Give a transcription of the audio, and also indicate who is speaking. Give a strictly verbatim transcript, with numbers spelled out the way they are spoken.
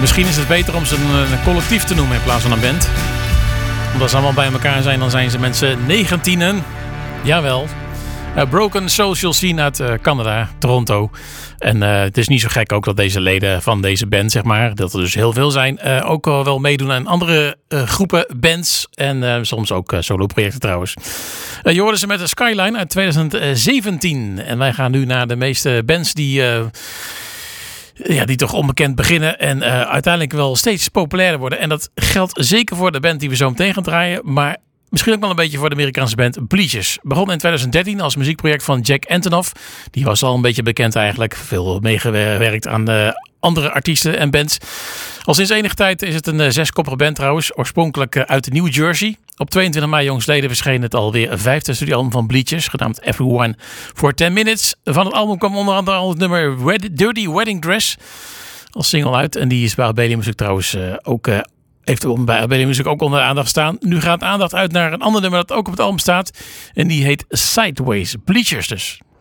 Speaker 1: misschien is het beter om ze een, een collectief te noemen in plaats van een band. Omdat ze allemaal bij elkaar zijn, dan zijn ze mensen negentienen. Jawel. Uh, Broken Social Scene uit uh, Canada, Toronto. En uh, het is niet zo gek ook dat deze leden van deze band, zeg maar, dat er dus heel veel zijn, uh, ook al wel meedoen aan andere uh, groepen bands. En uh, soms ook uh, solo-projecten trouwens. Uh, je hoorde ze met de Skyline uit twintig zeventien. En wij gaan nu naar de meeste bands die... Uh, Ja, die toch onbekend beginnen en uh, uiteindelijk wel steeds populairder worden. En dat geldt zeker voor de band die we zo meteen gaan draaien. Maar misschien ook wel een beetje voor de Amerikaanse band Bleachers. Begon in twintig dertien als muziekproject van Jack Antonoff. Die was al een beetje bekend eigenlijk. Veel meegewerkt aan uh, andere artiesten en bands. Al sinds enige tijd is het een uh, zeskoppige band trouwens. Oorspronkelijk uh, uit New Jersey. Op tweeëntwintig mei jongstleden verscheen het alweer een vijfde studioalbum van Bleachers, genaamd Everyone for ten minutes. Van het album kwam onder andere al het nummer Red, Dirty Wedding Dress als single uit. En die is bij Abelia Music trouwens uh, ook, uh, heeft bij Abelia Music ook onder de aandacht staan. Nu gaat aandacht uit naar een ander nummer dat ook op het album staat. En die heet Sideways. Bleachers dus.